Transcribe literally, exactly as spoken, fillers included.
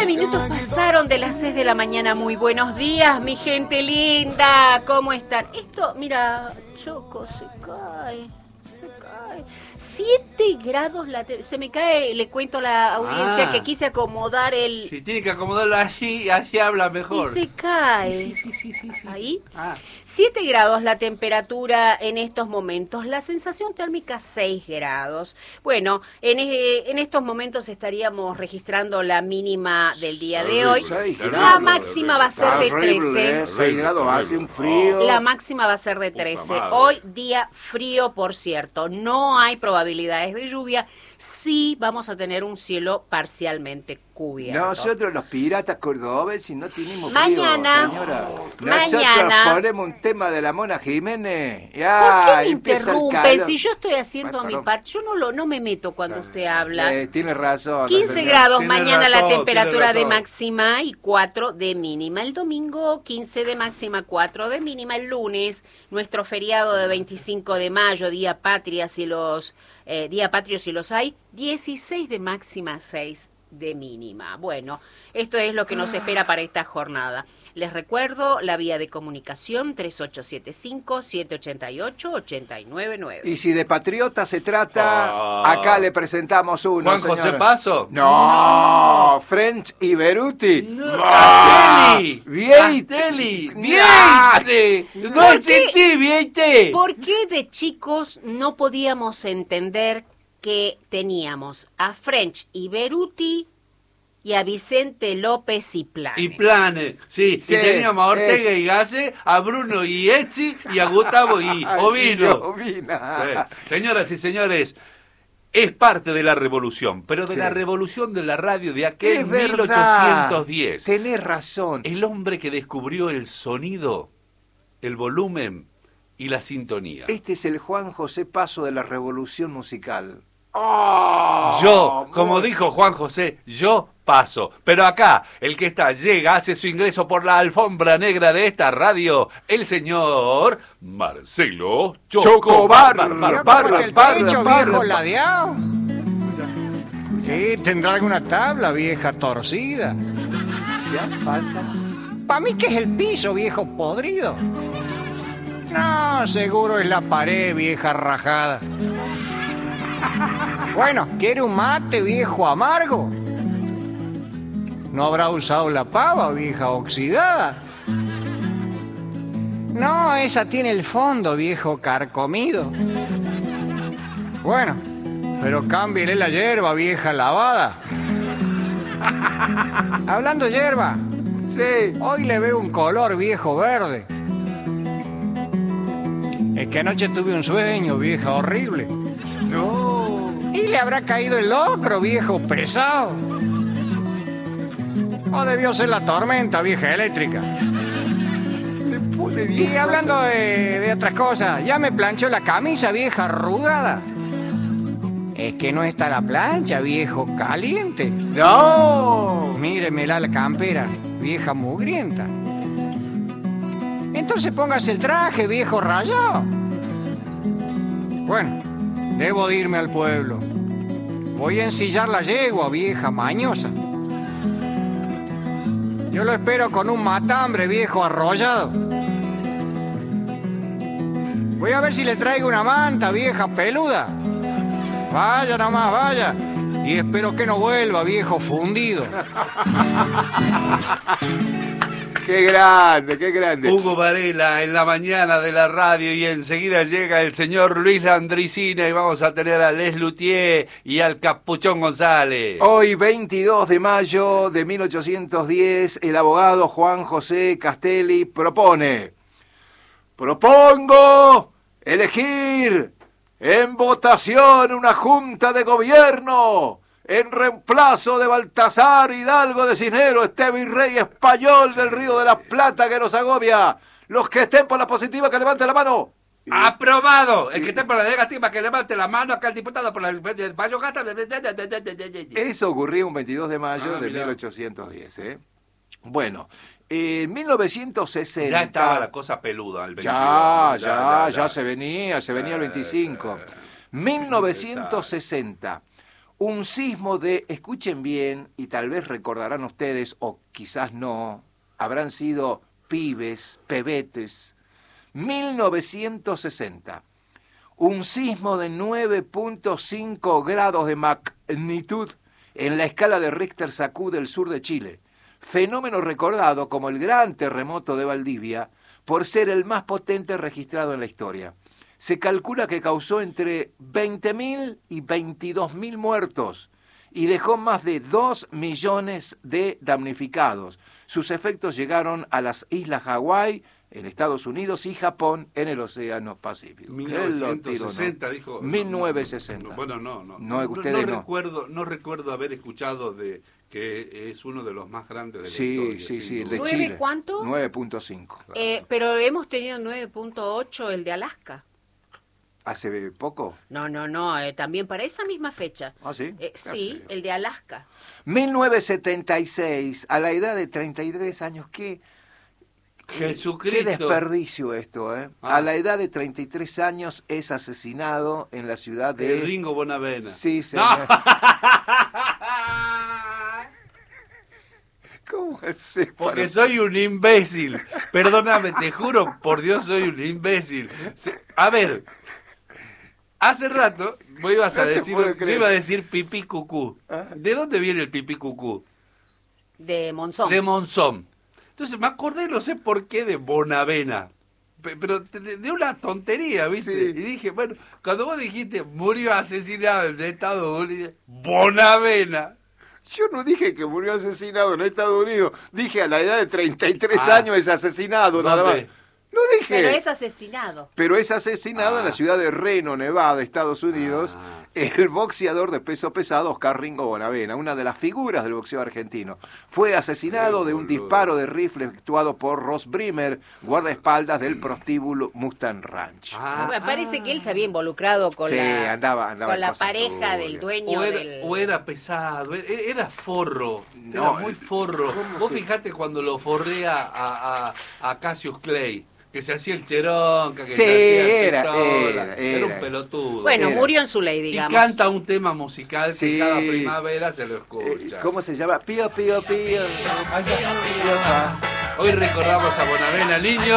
Nueve minutos pasaron de las seis de la mañana. Muy buenos días, mi gente linda. ¿Cómo están? Esto, mira, Choco, se cae. Se cae. Siete grados la te- se me cae, le cuento a la audiencia Ah. que quise acomodar el... Si tiene que acomodarlo así, así habla mejor. Y se cae. Sí, sí, sí, sí, sí. Ahí. Ah. siete grados la temperatura en estos momentos, la sensación térmica seis grados. Bueno, en, e- en estos momentos estaríamos registrando la mínima del día de hoy. seis La grados. máxima va a ser de trece. seis grados, hace un frío. La máxima va a ser de trece. madre. Hoy día frío, por cierto. No hay probabilidades de lluvia. Sí vamos a tener un cielo parcialmente cubierto. Nosotros los piratas cordobeses no tenemos Mañana. frío, señora. Mañana. Nosotros ponemos un tema de la Mona Jiménez. ¿Por Ya, qué me empieza el interrumpen? calor. Si yo estoy haciendo Ay, mi perdón. parte, yo no lo no me meto cuando usted habla. Eh, tiene razón. quince señora. grados Tiene mañana la razón, temperatura tiene de razón. máxima y cuatro de mínima. El domingo quince de máxima, cuatro de mínima. El lunes, nuestro feriado de veinticinco de mayo, Día Patria, si los eh, Día Patrio si los hay, dieciséis de máxima, seis de mínima. Bueno, esto es lo que nos espera para esta jornada. Les recuerdo la vía de comunicación tres ocho siete cinco, siete ocho ocho, ocho nueve nueve. Y si de patriota se trata, Ah. acá le presentamos uno, Juan señora. José Paso. No, French y Beruti. Castelli. Viete. Castelli. Nah. Viete. ¿Por No qué? sentí, viete. ¿Por qué de chicos no podíamos entender que teníamos a French y Beruti y a Vicente López y Planes? Y Planes, sí, Sí, y teníamos a Ortega es. y Gase, a Bruno y Etzi y a Gustavo y Ovino. Ovina. Eh, Señoras y señores, es parte de la revolución, pero de Sí. la revolución de la radio de aquel Es mil verdad. ochocientos diez. Tenés razón. El hombre que descubrió el sonido, el volumen y la sintonía. Este es el Juan José Paso de la revolución musical. ¡Oh! Yo, como Muy- dijo Juan José, yo paso. Pero acá, el que está, llega, hace su ingreso por la alfombra negra de esta radio, el señor Marcelo Chocobar, Bar, bar, bar, bar, bar, el bar, techo, bar, viejo bar. ladeado. Sí, tendrá alguna tabla, vieja torcida. ¿Ya pasa? Pa' mí que es el piso, viejo podrido. No, seguro es la pared, vieja rajada. Bueno, ¿quiere un mate, viejo amargo? ¿No habrá usado la pava, vieja oxidada? No, esa tiene el fondo, viejo carcomido. Bueno, pero cámbiele la hierba, vieja lavada. Hablando de hierba, Sí. hoy le veo un color, viejo verde. Es que anoche tuve un sueño, vieja horrible. No. Y le habrá caído el locro, viejo pesado. O debió ser la tormenta, vieja eléctrica. Le pone Y bien. hablando de, de otras cosas, ya me planchó la camisa, vieja arrugada. Es que no está la plancha, viejo caliente. No. Míremela la campera, vieja mugrienta. Entonces póngase el traje, viejo rayado. Bueno, debo de irme al pueblo. Voy a ensillar la yegua, vieja mañosa. Yo lo espero con un matambre, viejo arrollado. Voy a ver si le traigo una manta, vieja peluda. Vaya nomás, vaya. Y espero que no vuelva, viejo fundido. Qué grande, qué grande. Hugo Varela en la mañana de la radio y enseguida llega el señor Luis Landricina y vamos a tener a Les Luthier y al Capuchón González. Hoy, veintidós de mayo de mil ochocientos diez, el abogado Juan José Castelli propone: propongo elegir en votación una junta de gobierno en reemplazo de Baltasar Hidalgo de Cisneros, este virrey español del Río de la Plata que nos agobia. Los que estén por la positiva, que levanten la mano. ¡Aprobado! El que esté por la negativa, que levante la mano acá el diputado por la... Eso ocurrió un veintidós de mayo Ah, de mirá. mil ochocientos diez, ¿eh? Bueno, en mil novecientos sesenta... Ya estaba la cosa peluda el veintidós. Ya, ya, ya se venía, se venía el veinticinco. Eh, mil novecientos sesenta. un sismo de, escuchen bien, y tal vez recordarán ustedes, o quizás no, habrán sido pibes, pebetes, mil novecientos sesenta. Un sismo de nueve punto cinco grados de magnitud en la escala de Richter sacude el sur de Chile. Fenómeno recordado como el gran terremoto de Valdivia por ser el más potente registrado en la historia. Se calcula que causó entre veinte mil y veintidós mil muertos y dejó más de dos millones de damnificados. Sus efectos llegaron a las islas Hawái, en Estados Unidos, y Japón, en el Océano Pacífico. mil novecientos sesenta, ¿no? Dijo. mil novecientos sesenta. No, bueno, no, no. No, no, ustedes no, no. Recuerdo, no recuerdo haber escuchado de que es uno de los más grandes de la sí, historia. Sí, sí, el de ¿Nueve Chile. cuánto? nueve punto cinco. Claro. Eh, pero hemos tenido nueve punto ocho el de Alaska. ¿Hace poco? No, no, no, eh, también para esa misma fecha. ¿Ah, sí? Eh, ¿Qué sí, hace? el de Alaska. mil novecientos setenta y seis, a la edad de treinta y tres años, ¿qué? Jesucristo. Qué desperdicio esto, ¿eh? Ah. A la edad de treinta y tres años es asesinado en la ciudad de... El Ringo Bonavena. Sí, señor. No. ¿Cómo hace Porque para- soy un imbécil. Perdóname, te juro, por Dios, soy un imbécil. Se- A ver, hace rato vos ibas a No te decir, puedo yo creer. iba a decir pipí cucú. Ah. ¿De dónde viene el pipí cucú? De Monzón. De Monzón. Entonces me acordé, no sé por qué, de Bonavena. Pe- Pero de, de una tontería, ¿viste? Sí. Y dije, bueno, cuando vos dijiste murió asesinado en Estados Unidos, Bonavena. Yo no dije que murió asesinado en Estados Unidos. Dije a la edad de treinta y tres Ah. años es asesinado, nada más. ¿Dónde? No dije. Pero es asesinado. Pero es asesinado Ah. en la ciudad de Reno, Nevada, Estados Unidos, Ah. el boxeador de peso pesado Oscar Ringo Bonavena, una de las figuras del boxeo argentino. Fue asesinado Qué de un boludo. disparo de rifle efectuado por Ross Brimmer, guardaespaldas del prostíbulo Mustang Ranch. Ah, Me parece ah. que él se había involucrado con Sí, la, andaba- andaba con en la cosas pareja turbias. del dueño O era, del... o era pesado, era, era forro, No, era muy el- forro. ¿cómo Vos se- fijate cuando lo forrea a, a, a Cassius Clay, que se hacía el cheronca, que Sí, se hacía el era, pistola, era, era. un pelotudo. Bueno, Era. murió en su ley, y digamos. canta un tema musical Sí. que cada primavera se lo Eh, escucha. ¿Cómo se llama? Pío, pío, pío. Hoy recordamos a Bonavena, niño.